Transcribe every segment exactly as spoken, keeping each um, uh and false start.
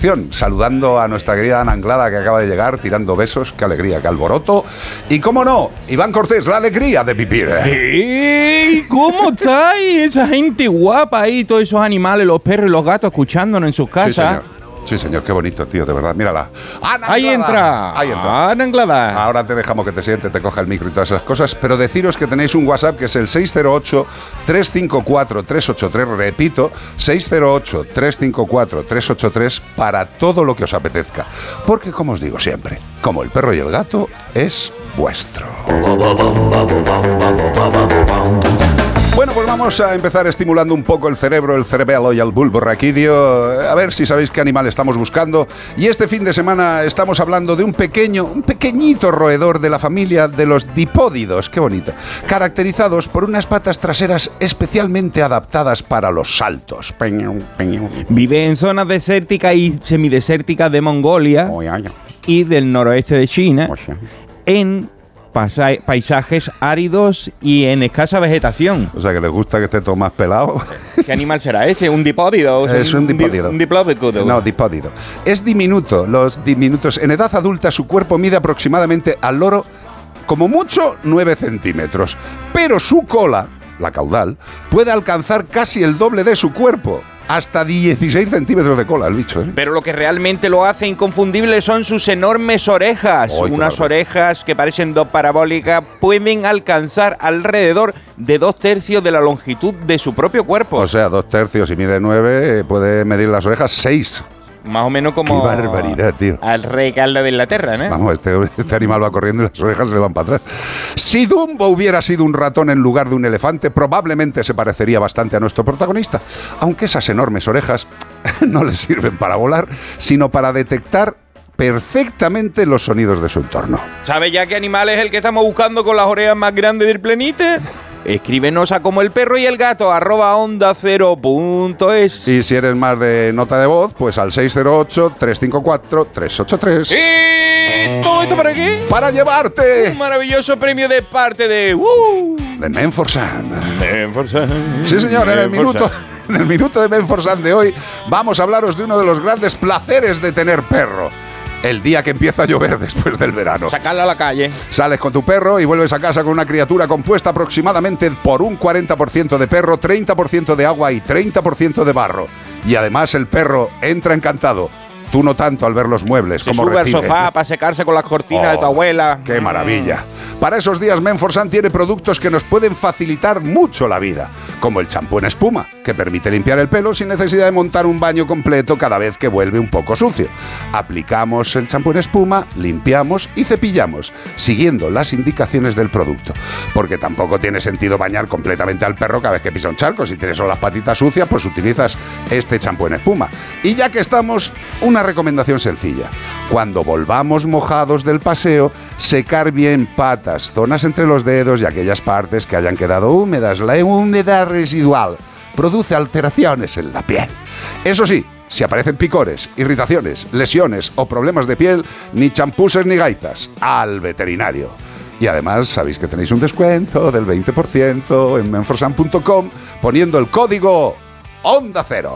producción, saludando a nuestra querida Ana Anglada, que acaba de llegar, tirando besos, qué alegría, qué alboroto. Y cómo no, Iván Cortés, la alegría de vivir. ¡Ey! ¿Cómo estáis? Esa gente guapa ahí, todos esos animales, los perros y los gatos escuchándonos en sus casas. Sí, señor. Sí, señor, qué bonito, tío, de verdad. Mírala. ¡Ana Ahí entra. Ahí entra. Ana Anglada. Ahora te dejamos que te sientes, te coja el micro y todas esas cosas, pero deciros que tenéis un WhatsApp que es el seis cero ocho, tres cinco cuatro, tres ocho tres, repito, seis cero ocho, tres cinco cuatro, tres ocho tres, para todo lo que os apetezca. Porque, como os digo siempre, como el perro y el gato, es vuestro. Bueno, pues vamos a empezar estimulando un poco el cerebro, el cerebelo y el bulbo raquídeo. A ver si sabéis qué animal estamos buscando. Y este fin de semana estamos hablando de un pequeño, un pequeñito roedor de la familia de los dipódidos, qué bonito, caracterizados por unas patas traseras especialmente adaptadas para los saltos. Vive en zonas desérticas y semidesérticas de Mongolia y del noroeste de China, en Pasa- paisajes áridos y en escasa vegetación. O sea, que les gusta que esté todo más pelado. ¿Qué animal será este? ¿Un dipódido? O sea, es un dipódido. Un diplodocus. No, dipódido. Es diminuto. Los diminutos. En edad adulta su cuerpo mide aproximadamente al loro, como mucho, nueve centímetros. Pero su cola, la caudal, puede alcanzar casi el doble de su cuerpo. Hasta dieciséis centímetros de cola el bicho, ¿eh? Pero lo que realmente lo hace inconfundible son sus enormes orejas. Ay, Unas claro. orejas que parecen dos parabólicas pueden alcanzar alrededor de dos tercios de la longitud de su propio cuerpo. O sea, dos tercios y mide nueve, eh, puede medir las orejas seis. Más o menos como... ¡Qué barbaridad, tío! Al rey Carlos de Inglaterra, ¿no? Vamos, este, este animal va corriendo y las orejas se le van para atrás. Si Dumbo hubiera sido un ratón en lugar de un elefante, probablemente se parecería bastante a nuestro protagonista. Aunque esas enormes orejas no le sirven para volar, sino para detectar perfectamente los sonidos de su entorno. ¿Sabe ya qué animal es el que estamos buscando con las orejas más grandes del planeta? Escríbenos a como el perro y el gato arroba onda cero punto es. Y si eres más de nota de voz, pues al seis cero ocho, tres cinco cuatro, tres ocho tres. ¿Y todo esto para qué? ¡Para llevarte! Un maravilloso premio de parte de... Uh, de Menforsan. Menforsan. Sí, señor, en el minuto, en el minuto de Menforsan de hoy vamos a hablaros de uno de los grandes placeres de tener perro. El día que empieza a llover después del verano. Sacarla a la calle. Sales con tu perro y vuelves a casa con una criatura compuesta aproximadamente por un cuarenta por ciento de perro, treinta por ciento de agua y treinta por ciento de barro. Y además el perro entra encantado. Tú no tanto al ver los muebles. Se como sube recibe. al sofá para secarse con las cortinas Oh, de tu abuela. ¡Qué maravilla! Para esos días, Menforsan tiene productos que nos pueden facilitar mucho la vida, como el champú en espuma, que permite limpiar el pelo sin necesidad de montar un baño completo cada vez que vuelve un poco sucio. Aplicamos el champú en espuma, limpiamos y cepillamos, siguiendo las indicaciones del producto. Porque tampoco tiene sentido bañar completamente al perro cada vez que pisa un charco. Si tienes solo las patitas sucias, pues utilizas este champú en espuma. Y ya que estamos, una recomendación sencilla. Cuando volvamos mojados del paseo, secar bien patas, zonas entre los dedos y aquellas partes que hayan quedado húmedas. La humedad residual produce alteraciones en la piel. Eso sí, si aparecen picores, irritaciones, lesiones o problemas de piel, ni champuses ni gaitas, al veterinario. Y además sabéis que tenéis un descuento del veinte por ciento en menforsan punto com poniendo el código Onda Cero.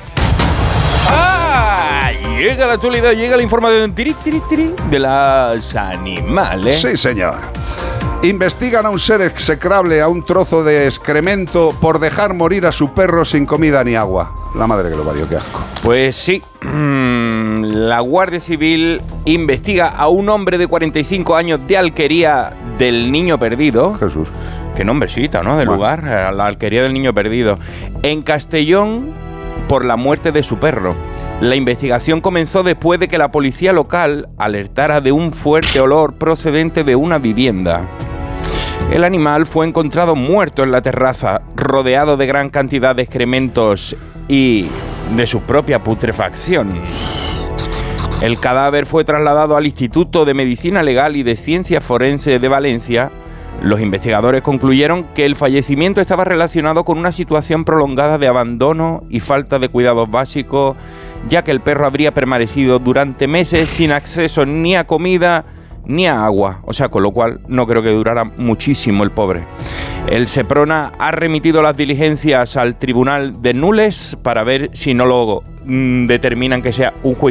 ¡Ah! Llega la actualidad, llega la información tiri, tiri, tiri, de los animales. Sí, señor. Investigan a un ser execrable, a un trozo de excremento, por dejar morir a su perro sin comida ni agua. La madre que lo parió, qué asco. Pues sí, la Guardia Civil investiga a un hombre de cuarenta y cinco años de Alquería del Niño Perdido. Jesús. Qué nombrecita, ¿no? Del Bueno. lugar, la Alquería del Niño Perdido. En Castellón, por la muerte de su perro. La investigación comenzó después de que la policía local alertara de un fuerte olor procedente de una vivienda. El animal fue encontrado muerto en la terraza, rodeado de gran cantidad de excrementos y de su propia putrefacción. El cadáver fue trasladado al Instituto de Medicina Legal y de Ciencias Forenses de Valencia. Los investigadores concluyeron que el fallecimiento estaba relacionado con una situación prolongada de abandono y falta de cuidados básicos, ya que el perro habría permanecido durante meses sin acceso ni a comida ni a agua, o sea, con lo cual no creo que durara muchísimo el pobre. El Seprona ha remitido las diligencias al Tribunal de Nules para ver si no lo mm, determinan que sea un juicio